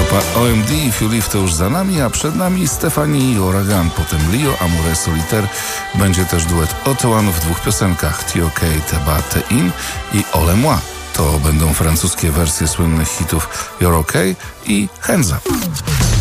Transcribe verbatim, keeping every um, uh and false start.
Grupa O M D i If You Leave to już za nami, a przed nami Stefani i Ouragan, potem Lio, Amoureux Solitaire. Będzie też duet Otoan w dwóch piosenkach, T O K, Teba, Te In i Ole Moi. To będą francuskie wersje słynnych hitów You're OK i Hands Up.